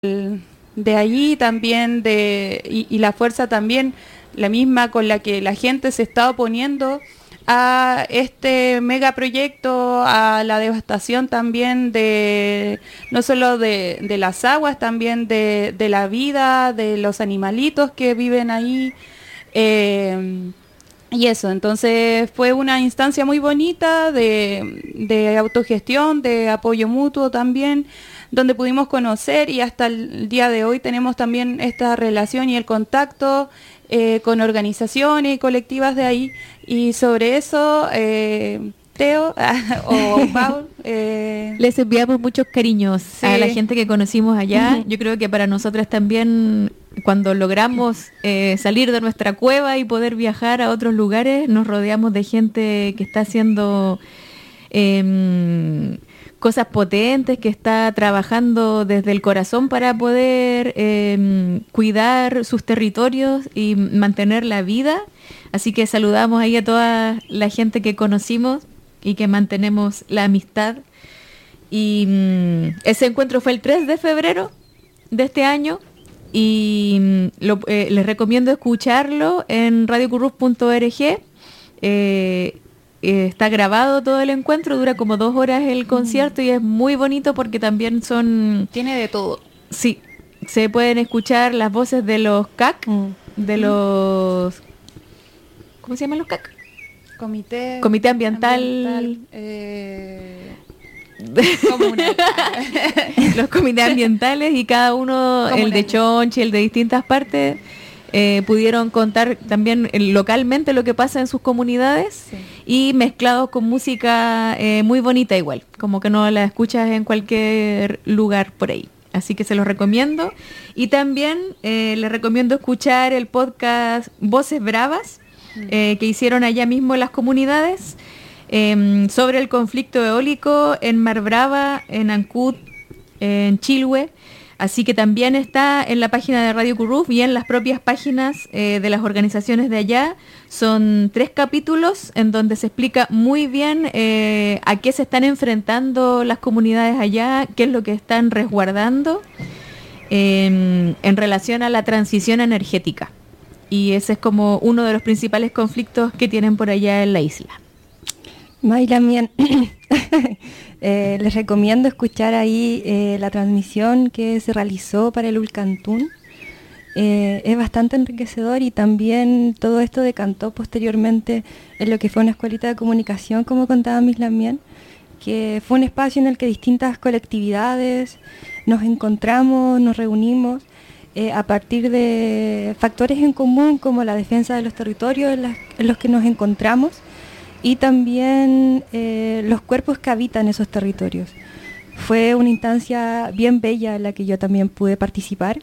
de allí también, y la fuerza también, la misma con la que la gente se está oponiendo a este megaproyecto, a la devastación también de no solo de las aguas, también de la vida, de los animalitos que viven ahí. eh, y eso, entonces fue una instancia muy bonita de autogestión, de apoyo mutuo también, donde pudimos conocer y hasta el día de hoy tenemos también esta relación y el contacto con organizaciones y colectivas de ahí. Y sobre eso, Teo o Paul. Les enviamos muchos cariños a la Sí. gente que conocimos allá. Yo creo que para nosotras también, cuando logramos salir de nuestra cueva y poder viajar a otros lugares, nos rodeamos de gente que está haciendo cosas potentes, que está trabajando desde el corazón para poder cuidar sus territorios y mantener la vida. Así que saludamos ahí a toda la gente que conocimos y que mantenemos la amistad. Y ese encuentro fue el 3 de febrero de este año y les recomiendo escucharlo en radiocurrus.org. Está grabado todo el encuentro, dura como 2 horas el concierto y es muy bonito porque también Tiene de todo. sí, se pueden escuchar las voces de los CAC, de los... ¿Cómo se llaman los CAC? Comité Ambiental. Comunal. Los comités ambientales y cada uno, Comunal. el de Chonchi, el de distintas partes, pudieron contar también localmente lo que pasa en sus comunidades Sí. y mezclados con música muy bonita igual, como que no la escuchas en cualquier lugar por ahí. Así que se los recomiendo. Y también les recomiendo escuchar el podcast Voces Bravas, que hicieron allá mismo en las comunidades, sobre el conflicto eólico en Mar Brava, en Ancud, en Chilhue. Así que también está en la página de Radio Curruf y en las propias páginas de las organizaciones de allá. Son 3 capítulos en donde se explica muy bien a qué se están enfrentando las comunidades allá, qué es lo que están resguardando en relación a la transición energética. Y ese es como uno de los principales conflictos que tienen por allá en la isla. También les recomiendo escuchar ahí la transmisión que se realizó para el Ulcantún. Es bastante enriquecedor y también todo esto decantó posteriormente en lo que fue una escuelita de comunicación, como contaba Miss Lamien, que fue un espacio en el que distintas colectividades nos encontramos, nos reunimos a partir de factores en común como la defensa de los territorios en los que nos encontramos y también los cuerpos que habitan esos territorios. Fue una instancia bien bella en la que yo también pude participar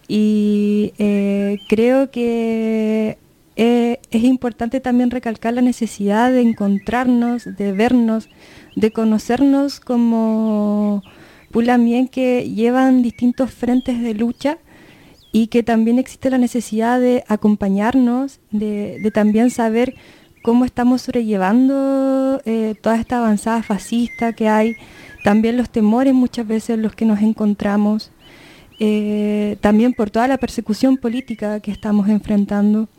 y creo que es importante también recalcar la necesidad de encontrarnos, de vernos, de conocernos como Pulamien, que llevan distintos frentes de lucha y que también existe la necesidad de acompañarnos, de también saber cómo estamos sobrellevando toda esta avanzada fascista que hay, también los temores muchas veces en los que nos encontramos, también por toda la persecución política que estamos enfrentando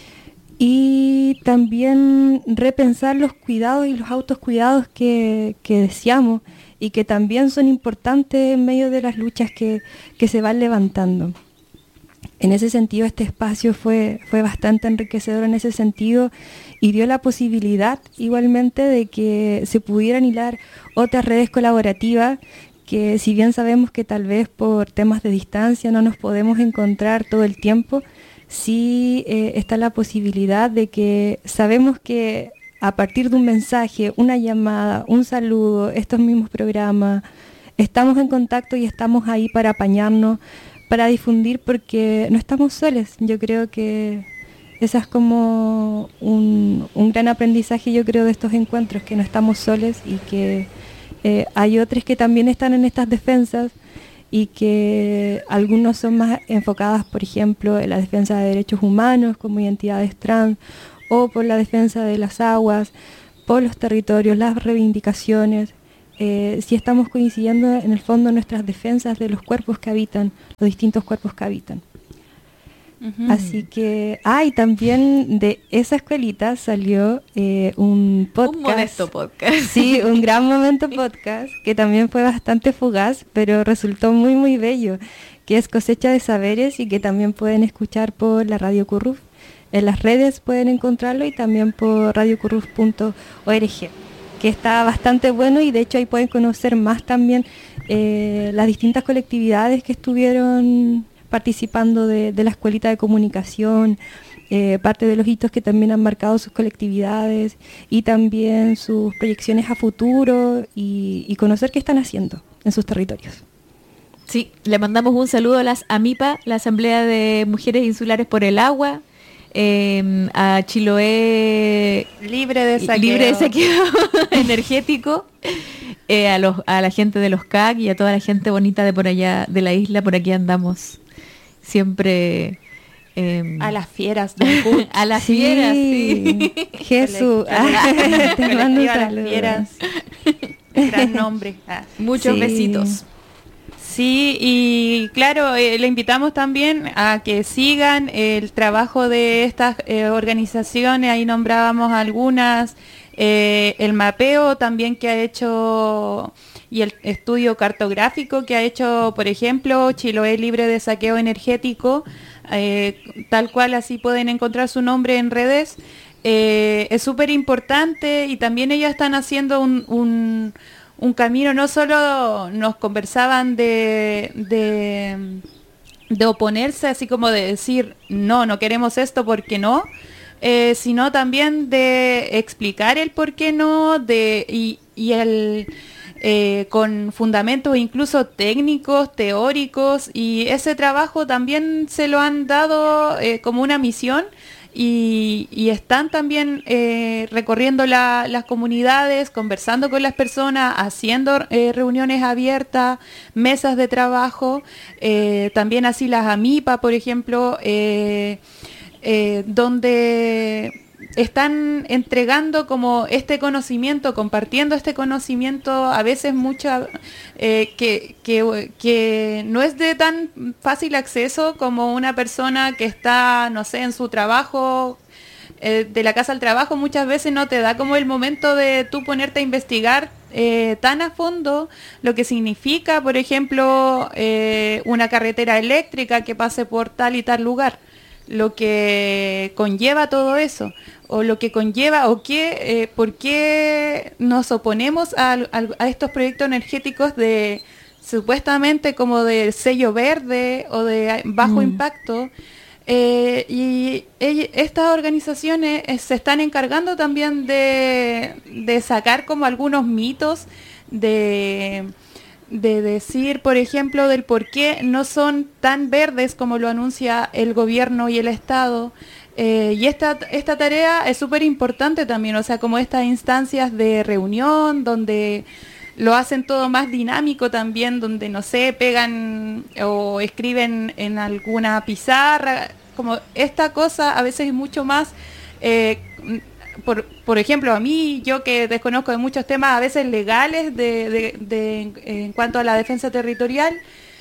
y también repensar los cuidados y los autocuidados que deseamos y que también son importantes en medio de las luchas que se van levantando. En ese sentido, este espacio fue bastante enriquecedor en ese sentido y dio la posibilidad igualmente de que se pudieran hilar otras redes colaborativas que, si bien sabemos que tal vez por temas de distancia no nos podemos encontrar todo el tiempo, sí está la posibilidad de que sabemos que a partir de un mensaje, una llamada, un saludo, estos mismos programas, estamos en contacto y estamos ahí para apañarnos, para difundir, porque no estamos solos. Yo creo que ese es como un gran aprendizaje, yo creo, de estos encuentros, que no estamos solos y que hay otros que también están en estas defensas y que algunos son más enfocadas, por ejemplo, en la defensa de derechos humanos como identidades trans o por la defensa de las aguas, por los territorios, las reivindicaciones. sí estamos coincidiendo en el fondo en nuestras defensas de los cuerpos que habitan, los distintos cuerpos que habitan. Así que, y también de esa escuelita salió un podcast. Un modesto podcast. Sí, un gran momento podcast, que también fue bastante fugaz, pero resultó muy, muy bello, que es Cosecha de Saberes y que también pueden escuchar por la Radio Curruf. En las redes pueden encontrarlo y también por radiocurruf.org, que está bastante bueno y de hecho ahí pueden conocer más también las distintas colectividades que estuvieron participando de la escuelita de comunicación, parte de los hitos que también han marcado sus colectividades y también sus proyecciones a futuro y conocer qué están haciendo en sus territorios. Sí, le mandamos un saludo a las AMIPA, la Asamblea de Mujeres Insulares por el Agua, a Chiloé libre de saqueo energético, a la gente de los CAC y a toda la gente bonita de por allá de la isla. Por aquí andamos siempre a las fieras del CUT. A las fieras, sí. Jesús, te mando un saludo. Las fieras. Gran nombre. Muchos besitos. Sí, y claro, le invitamos también a que sigan el trabajo de estas organizaciones, ahí nombrábamos algunas, el mapeo también que ha hecho y el estudio cartográfico que ha hecho, por ejemplo, Chiloé Libre de Saqueo Energético, tal cual así pueden encontrar su nombre en redes. Es súper importante y también ellos están haciendo un camino. No solo nos conversaban de oponerse, así como de decir no queremos esto porque no, sino también de explicar el por qué no, con fundamentos incluso técnicos, teóricos, y ese trabajo también se lo han dado como una misión. Y están también recorriendo las comunidades, conversando con las personas, haciendo reuniones abiertas, mesas de trabajo, también así las AMIPA, por ejemplo, donde están entregando como este conocimiento, compartiendo este conocimiento, a veces mucho que no es de tan fácil acceso como una persona que está, no sé, en su trabajo, de la casa al trabajo, muchas veces no te da como el momento de tú ponerte a investigar tan a fondo lo que significa, por ejemplo, una carretera eléctrica que pase por tal y tal lugar, lo que conlleva todo eso, o lo que conlleva, o por qué nos oponemos a estos proyectos energéticos de supuestamente como de sello verde o de bajo impacto. Y estas organizaciones se están encargando también de sacar como algunos mitos, de decir, por ejemplo, del por qué no son tan verdes como lo anuncia el gobierno y el Estado. Y esta tarea es súper importante también, o sea, como estas instancias de reunión donde lo hacen todo más dinámico también, donde, no sé, pegan o escriben en alguna pizarra, como esta cosa a veces es mucho más, por ejemplo, a mí, yo que desconozco de muchos temas a veces legales en cuanto a la defensa territorial,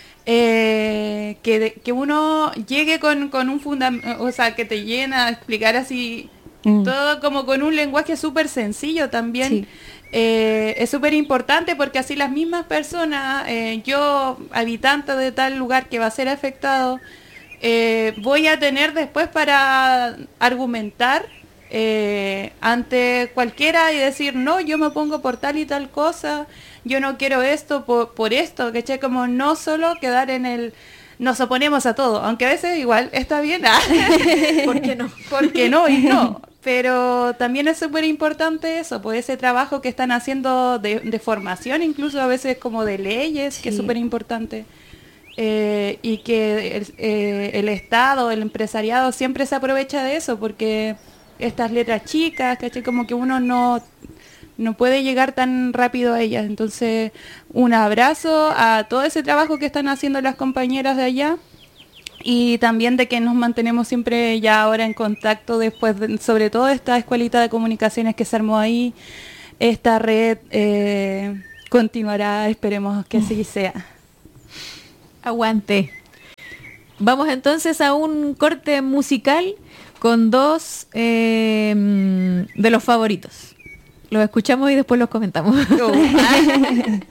que uno llegue con un fundamento, o sea, que te llena a explicar así todo como con un lenguaje súper sencillo también. Sí. Es súper importante porque así las mismas personas, yo, habitante de tal lugar que va a ser afectado, voy a tener después para argumentar ante cualquiera y decir, no, yo me opongo por tal y tal cosa, yo no quiero esto por esto, ¿cachai? Como no solo quedar en el nos oponemos a todo, aunque a veces igual está bien, ¿por qué no? Porque no y no, pero también es súper importante eso, pues ese trabajo que están haciendo de formación, incluso a veces como de leyes, sí, que es súper importante. Y que el Estado, el empresariado siempre se aprovecha de eso, porque estas letras chicas, ¿cachai? Como que uno no puede llegar tan rápido a ellas. Entonces, un abrazo a todo ese trabajo que están haciendo las compañeras de allá, y también de que nos mantenemos siempre ya ahora en contacto después, sobre todo esta escuelita de comunicaciones que se armó ahí, esta red continuará, esperemos que así sea. Aguante. Vamos entonces a un corte musical con dos de los favoritos. Los escuchamos y después los comentamos.